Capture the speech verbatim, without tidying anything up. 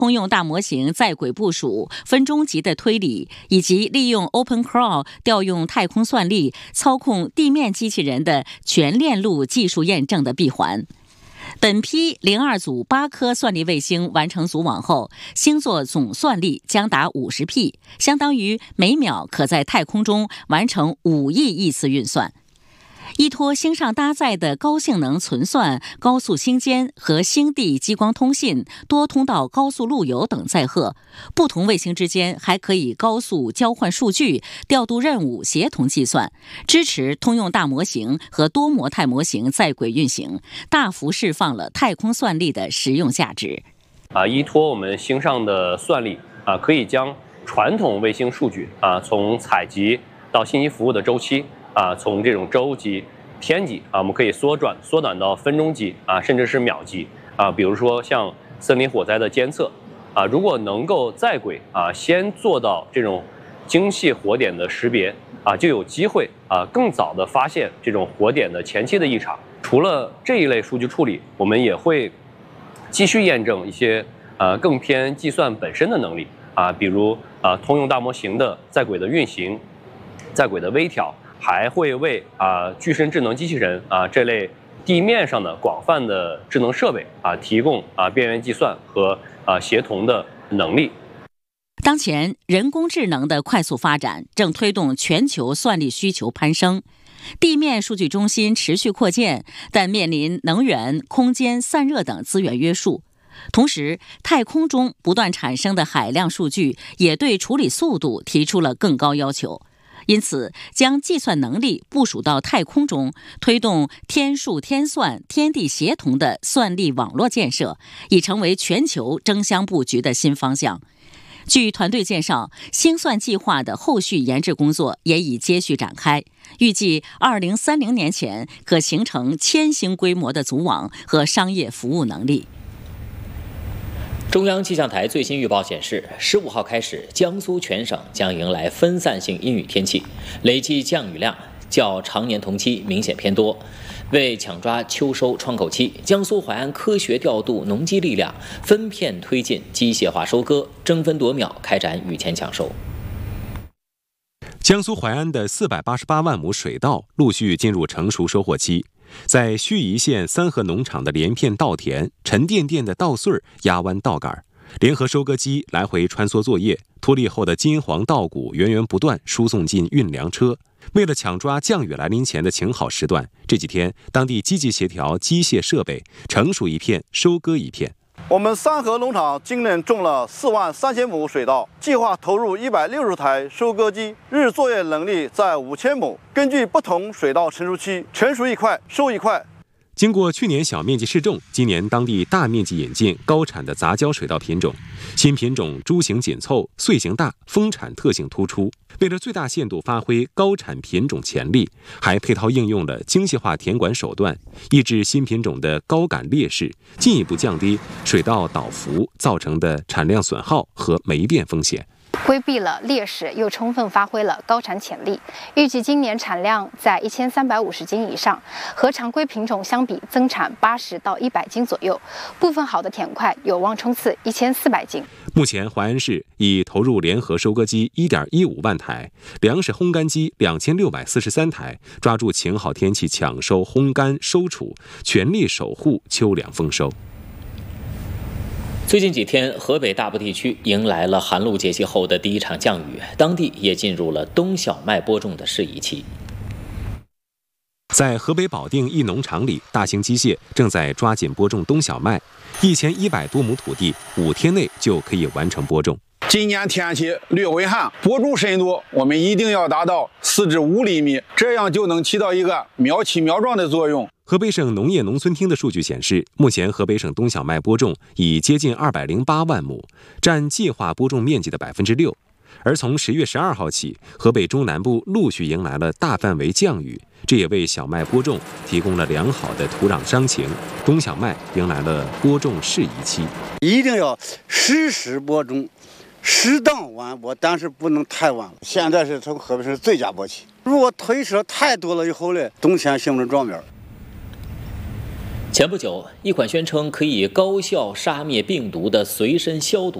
通用大模型在轨部署、分钟级的推理，以及利用 OpenCrawl 调用太空算力操控地面机器人的全链路技术验证的闭环。本批零二组八颗算力卫星完成组网后，星座总算力将达五十 P， 相当于每秒可在太空中完成五亿亿次运算。依托星上搭载的高性能存算、高速星间和星地激光通信、多通道高速路由等载荷，不同卫星之间还可以高速交换数据、调度任务、协同计算，支持通用大模型和多模态模型在轨运行，大幅释放了太空算力的实用价值。 啊，依托我们星上的算力啊，可以将传统卫星数据啊，从采集到信息服务的周期。啊，从这种周级、天级啊，我们可以缩短缩短到分钟级啊，甚至是秒级啊。比如说像森林火灾的监测啊，如果能够在轨啊，先做到这种精细火点的识别啊，就有机会啊，更早的发现这种火点的前期的异常。除了这一类数据处理，我们也会继续验证一些呃更偏计算本身的能力啊，比如啊，通用大模型的在轨的运行、在轨的微调。还会为啊具身智能机器人啊这类地面上的广泛的智能设备啊提供啊边缘计算和啊协同的能力。 当前，人工智能的快速发展正推动全球算力需求攀升，地面数据中心持续扩建，但面临能源、空间、散热等资源约束。同时，太空中不断产生的海量数据也对处理速度提出了更高要求。因此，将计算能力部署到太空中，推动天数天算、天地协同的算力网络建设，已成为全球争相布局的新方向。据团队介绍，星算计划的后续研制工作也已接续展开，预计二零三零年前可形成千星规模的组网和商业服务能力。 中央气象台最新预报显示，十五号开始，江苏全省将迎来分散性阴雨天气，累计降雨量较常年同期明显偏多。为抢抓秋收窗口期，江苏淮安科学调度农机力量，分片推进机械化收割，争分夺秒开展雨前抢收。 江苏淮安的四百八十八万亩水稻陆续进入成熟收获期。在盱眙县三河农场的连片稻田，沉甸甸的稻穗压弯稻杆，联合收割机来回穿梭作业，脱粒后的金黄稻谷源源不断输送进运粮车。为了抢抓降雨来临前的晴好时段，这几天当地积极协调机械设备，成熟一片收割一片。 我们三河农场今年种了四万三千亩水稻，计划投入一百六十台收割机，日作业能力在五千亩。根据不同水稻成熟期，成熟一块收一块。 经过去年小面积试种，今年当地大面积引进高产的杂交水稻品种。新品种株型紧凑、穗型大、丰产特性突出。为了最大限度发挥高产品种潜力，还配套应用了精细化田管手段，抑制新品种的高感劣势，进一步降低水稻倒伏造成的产量损耗和霉变风险。 规避了劣势，又充分发挥了高产潜力。预计今年产量在一千三百五十斤以上，和常规品种相比增产八十到一百斤左右。部分好的田块有望冲刺一千四百斤。 目前，淮安市已投入联合收割机一点一五万台，粮食烘干机两千六百四十三台，抓住晴好天气抢收、烘干、收储，全力守护秋粮丰收。 最近几天，河北大部地区迎来了寒露节气后的第一场降雨，当地也进入了冬小麦播种的适宜期。 在河北保定一农场里，大型机械正在抓紧播种冬小麦，一千一百多亩土地，五天内就可以完成播种。 今年天气略微寒，播种深度我们一定要达到四至五厘米，这样就能起到一个苗起苗壮的作用。 河北省农业农村厅的数据显示，目前河北省冬小麦播种已接近二百零八万亩，占计划播种面积的百分之六。而从十月十二号起，河北中南部陆续迎来了大范围降雨，这也为小麦播种提供了良好的土壤伤情，冬小麦迎来了播种适宜期。 一定要适时播种，适当晚播，但是不能太晚了。现在是从河北省最佳播期，如果推迟太多了以后呢，冬天形成状面。 前不久，一款宣称可以高效杀灭病毒的随身消毒